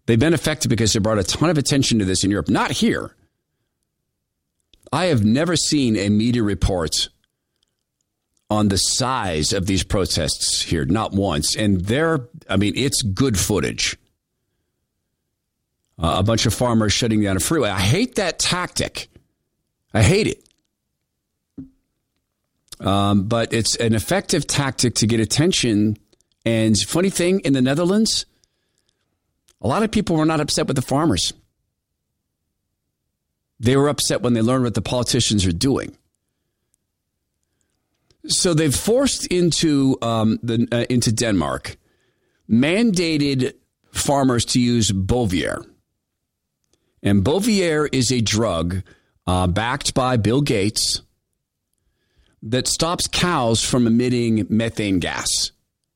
They've been effective because they brought a ton of attention to this in Europe. Not here. I have never seen a media report on the size of these protests here, not once. And it's good footage. A bunch of farmers shutting down a freeway. I hate that tactic. I hate it. But it's an effective tactic to get attention. And funny thing, in the Netherlands, a lot of people were not upset with the farmers. They were upset when they learned what the politicians are doing. So they've forced into Denmark, mandated farmers to use Bovaer. And Bovaer is a drug backed by Bill Gates that stops cows from emitting methane gas.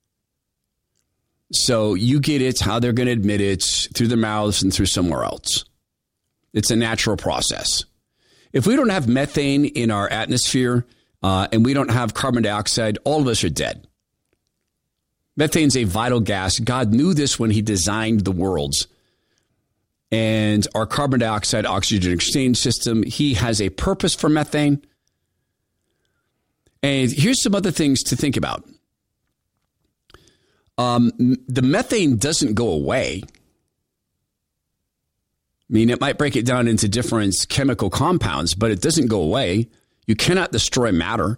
So you get it, how they're going to admit it, through their mouths and through somewhere else. It's a natural process. If we don't have methane in our atmosphere and we don't have carbon dioxide, all of us are dead. Methane's a vital gas. God knew this when he designed the worlds. And our carbon dioxide oxygen exchange system, he has a purpose for methane. And here's some other things to think about. The methane doesn't go away. I mean, it might break it down into different chemical compounds, but it doesn't go away. You cannot destroy matter.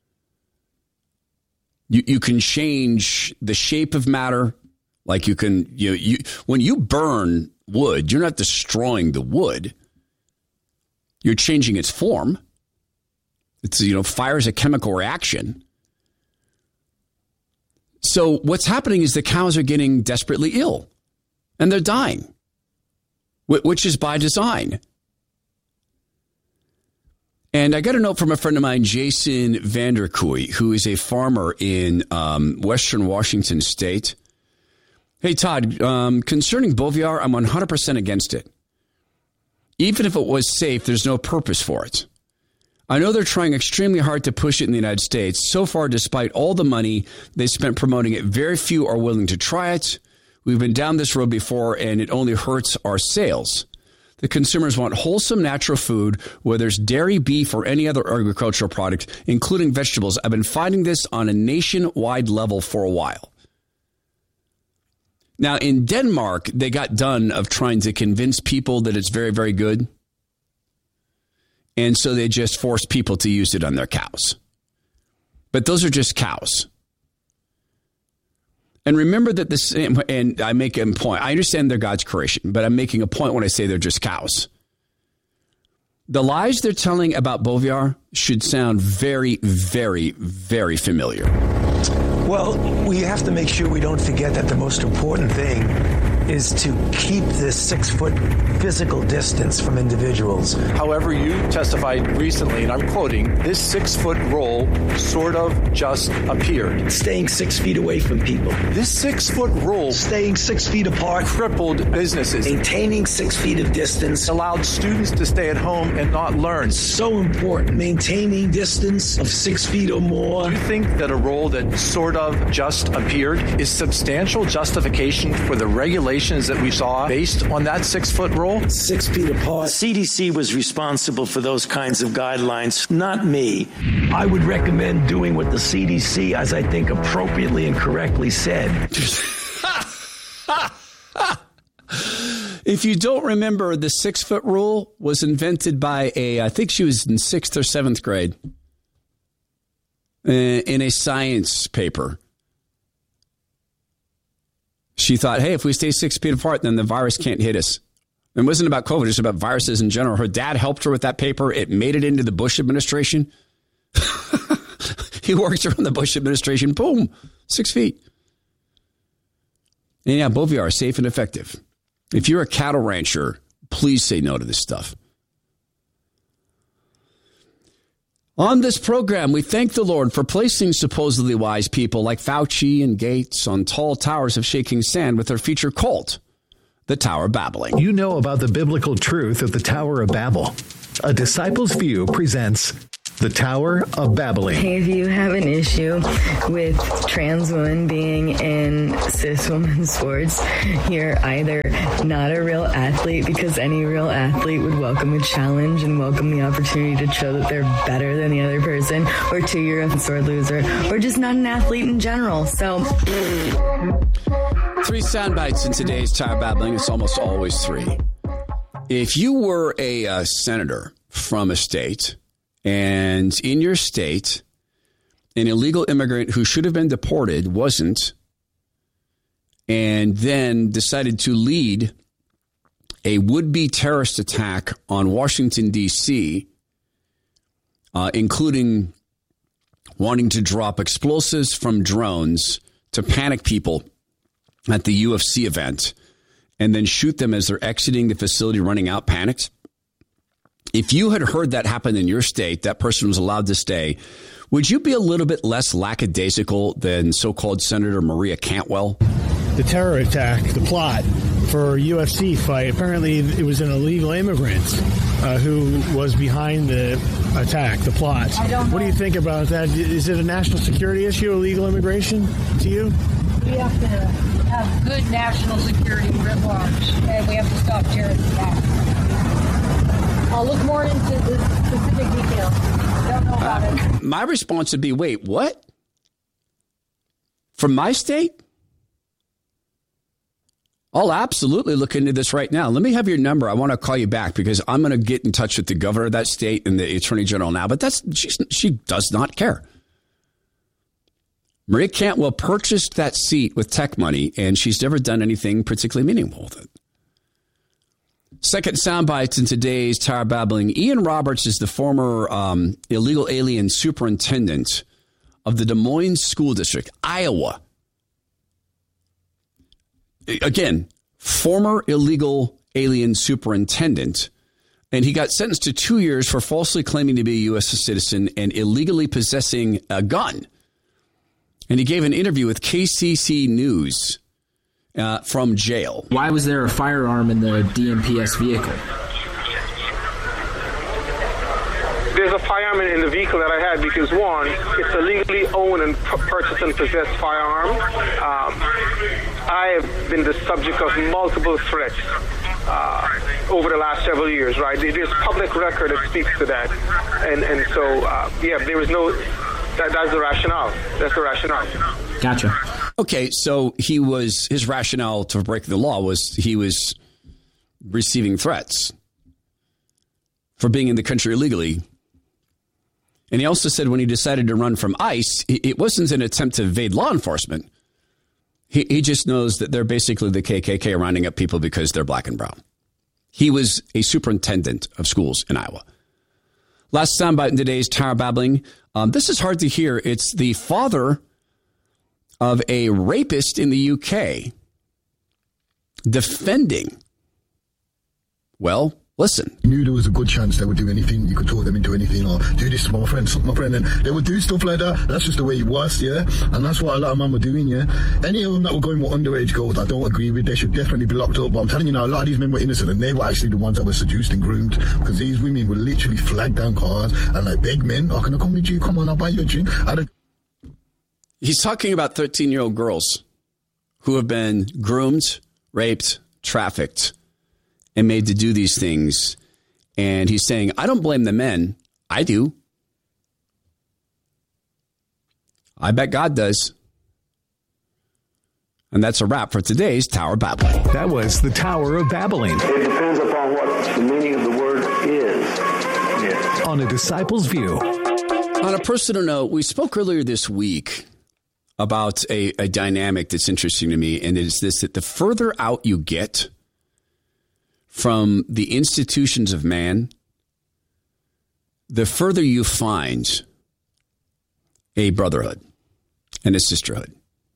You can change the shape of matter. Like you can, when you burn wood, you're not destroying the wood. You're changing its form. It's, fire is a chemical reaction. So what's happening is the cows are getting desperately ill and they're dying, which is by design. And I got a note from a friend of mine, Jason Vanderkooi, who is a farmer in Western Washington State. Hey, Todd, concerning Bovaer, I'm 100% against it. Even if it was safe, there's no purpose for it. I know they're trying extremely hard to push it in the United States. So far, despite all the money they spent promoting it, very few are willing to try it. We've been down this road before, and it only hurts our sales. The consumers want wholesome, natural food, whether it's dairy, beef, or any other agricultural product, including vegetables. I've been finding this on a nationwide level for a while. Now, in Denmark, they got done of trying to convince people that it's very, very good. And so they just forced people to use it on their cows. But those are just cows. And remember that and I make a point. I understand they're God's creation, but I'm making a point when I say they're just cows. The lies they're telling about Bovaer should sound very, very, very familiar. Well, we have to make sure we don't forget that the most important thing is to keep this 6-foot physical distance from individuals. However, you testified recently, and I'm quoting, this 6-foot rule sort of just appeared. Staying 6 feet away from people. This 6-foot rule. Staying 6 feet apart. Crippled businesses. Maintaining 6 feet of distance. Allowed students to stay at home and not learn. So important. Maintaining distance of 6 feet or more. Do you think that a rule that sort of just appeared is substantial justification for the regulations that we saw based on that 6-foot rule? 6 feet apart. CDC was responsible for those kinds of guidelines, not me. I would recommend doing what the CDC, as I think appropriately and correctly said. If you don't remember, the 6-foot rule was invented by I think she was in 6th or 7th grade in a science paper. She thought, hey, if we stay 6 feet apart, then the virus can't hit us. It wasn't about COVID, it was about viruses in general. Her dad helped her with that paper. It made it into the Bush administration. He worked around the Bush administration. Boom, 6 feet. And yeah, Bovaer, safe and effective. If you're a cattle rancher, please say no to this stuff. On this program, we thank the Lord for placing supposedly wise people like Fauci and Gates on tall towers of shaking sand with their future cult, the Tower of Babbling. You know about the biblical truth of the Tower of Babel. A Disciple's View presents The Tower of Babbling. If you have an issue with trans women being in cis women's sports, you're either not a real athlete, because any real athlete would welcome a challenge and welcome the opportunity to show that they're better than the other person, or two, you're a sore loser, or just not an athlete in general. So 3 sound bites in today's Tower Babbling. It's almost always 3. If you were a senator from a state, and in your state, an illegal immigrant who should have been deported wasn't, and then decided to lead a would-be terrorist attack on Washington, D.C., including wanting to drop explosives from drones to panic people at the UFC event and then shoot them as they're exiting the facility, running out panicked. If you had heard that happen in your state, that person was allowed to stay, would you be a little bit less lackadaisical than so-called Senator Maria Cantwell? The terror attack, the plot for a UFC fight, apparently it was an illegal immigrant who was behind the attack, the plot. What do you think about that? Is it a national security issue, illegal immigration, to you? We have to have good national security writ large, and we have to stop terrorist attacks. I'll look more into the specific details. Don't know about it. My response would be, wait, what? From my state? I'll absolutely look into this right now. Let me have your number. I want to call you back because I'm going to get in touch with the governor of that state and the attorney general now. But she does not care. Maria Cantwell purchased that seat with tech money, and she's never done anything particularly meaningful with it. Second soundbites in today's Tower Babbling. Ian Roberts is the former illegal alien superintendent of the Des Moines School District, Iowa. Again, former illegal alien superintendent. And he got sentenced to 2 years for falsely claiming to be a U.S. citizen and illegally possessing a gun. And he gave an interview with KCC News from jail. Why was there a firearm in the DMPS vehicle? There's a firearm in the vehicle that I had because, one, it's a legally owned and purchased and possessed firearm. I have been the subject of multiple threats over the last several years, right? There's public record that speaks to that. And so, there was no... That's the rationale. That's the rationale. Gotcha. Okay, so his rationale to break the law was he was receiving threats for being in the country illegally. And he also said when he decided to run from ICE, it wasn't an attempt to evade law enforcement. He just knows that they're basically the KKK rounding up people because they're black and brown. He was a superintendent of schools in Iowa. Last soundbite in today's Tower Babbling. This is hard to hear. It's the father of a rapist in the UK defending. Well, listen. You knew there was a good chance they would do anything. You could talk them into anything or do this to my friend, and they would do stuff like that. That's just the way it was, yeah? And that's what a lot of men were doing, yeah? Any of them that were going with underage girls, I don't agree with. They should definitely be locked up. But I'm telling you now, a lot of these men were innocent, and they were actually the ones that were seduced and groomed, because these women would literally flag down cars and like beg men, oh, can I come with you? Come on, I'll buy you a drink. He's talking about 13-year-old girls who have been groomed, raped, trafficked, and made to do these things. And he's saying, I don't blame the men. I do. I bet God does. And that's a wrap for today's Tower Babbling. That was the Tower of Babbling. It depends upon what the meaning of the word is. Yes. On A Disciple's View. On a personal note, we spoke earlier this week about a dynamic that's interesting to me, and it's this, that the further out you get from the institutions of man, the further you find a brotherhood and a sisterhood.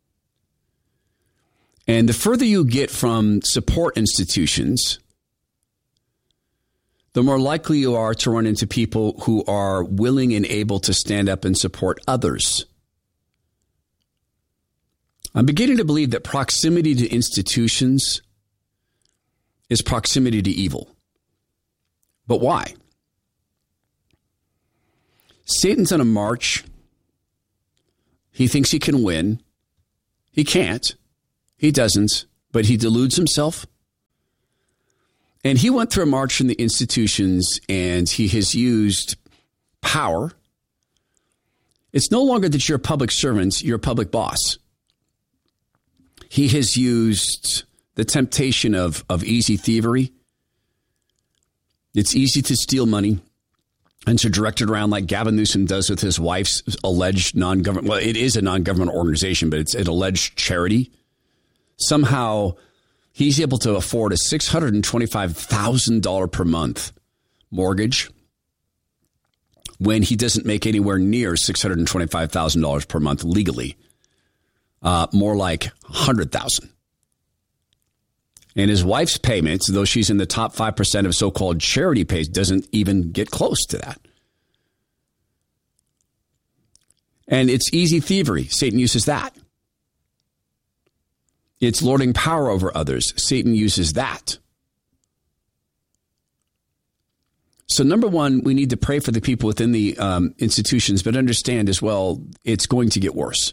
And the further you get from support institutions, the more likely you are to run into people who are willing and able to stand up and support others. I'm beginning to believe that proximity to institutions is proximity to evil. But why? Satan's on a march. He thinks he can win. He can't. He doesn't, but he deludes himself. And he went through a march from the institutions, and he has used power. It's no longer that you're a public servant, you're a public boss. He has used the temptation of easy thievery. It's easy to steal money and to direct it around like Gavin Newsom does with his wife's alleged non-government. Well, it is a non-government organization, but it's an alleged charity. Somehow he's able to afford a $625,000 per month mortgage when he doesn't make anywhere near $625,000 per month legally. More like $100,000. And his wife's payments, though she's in the top 5% of so-called charity pays, doesn't even get close to that. And it's easy thievery. Satan uses that. It's lording power over others. Satan uses that. So number one, we need to pray for the people within the institutions, but understand as well, it's going to get worse.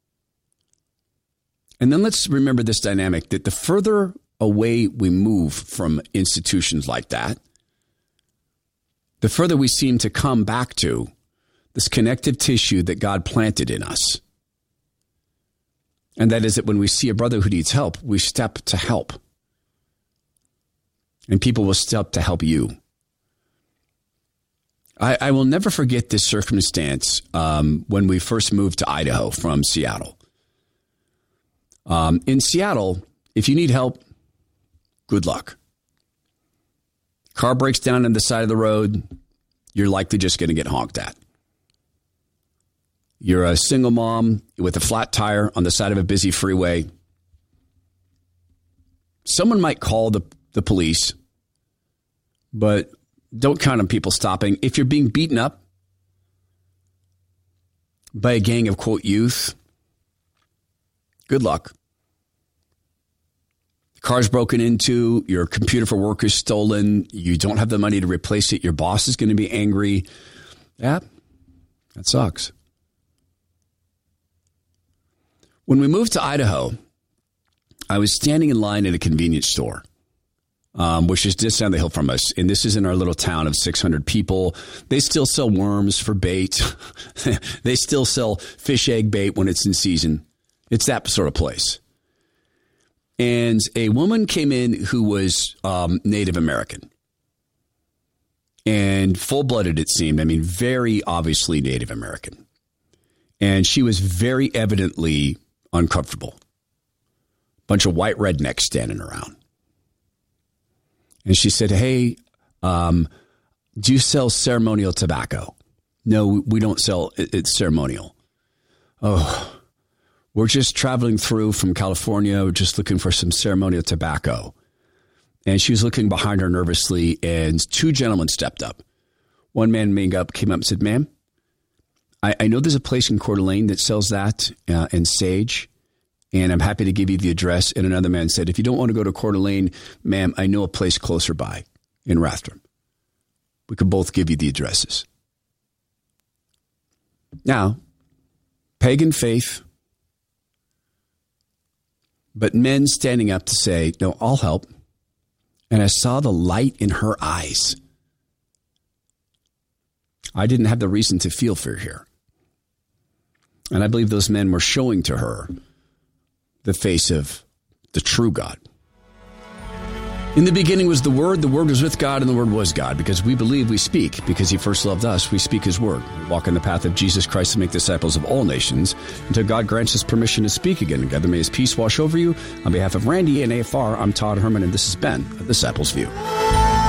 And then let's remember this dynamic that the further away we move from institutions like that, the further we seem to come back to this connective tissue that God planted in us. And that is that when we see a brother who needs help, we step to help. And people will step to help you. I will never forget this circumstance when we first moved to Idaho from Seattle. In Seattle, if you need help, good luck. Car breaks down on the side of the road, you're likely just going to get honked at. You're a single mom with a flat tire on the side of a busy freeway. Someone might call the police, but don't count on people stopping. If you're being beaten up by a gang of, quote, youth, good luck. The car's broken into, your computer for work is stolen, you don't have the money to replace it, your boss is going to be angry. Yeah, that sucks. When we moved to Idaho, I was standing in line at a convenience store, which is just down the hill from us. And this is in our little town of 600 people. They still sell worms for bait. They still sell fish egg bait when it's in season. It's that sort of place. And a woman came in who was Native American. And full-blooded, it seemed. I mean, very obviously Native American. And she was very evidently uncomfortable. Bunch of white rednecks standing around. And she said, hey, do you sell ceremonial tobacco? No, we don't sell it's ceremonial. Oh, we're just traveling through from California. We're just looking for some ceremonial tobacco. And she was looking behind her nervously, and two gentlemen stepped up. One man came up and said, ma'am, I know there's a place in Coeur d'Alene that sells that and sage, and I'm happy to give you the address. And another man said, if you don't want to go to Coeur d'Alene, ma'am, I know a place closer by in Rathdrum. We could both give you the addresses. Now, pagan faith, but men standing up to say, no, I'll help. And I saw the light in her eyes. I didn't have the reason to feel fear here. And I believe those men were showing to her the face of the true God. In the beginning was the Word was with God, and the Word was God. Because we believe, we speak. Because he first loved us, we speak his word. We walk in the path of Jesus Christ to make disciples of all nations, until God grants us permission to speak again. And together may his peace wash over you. On behalf of Randy and AFR, I'm Todd Herman, and this has been A Disciple's View.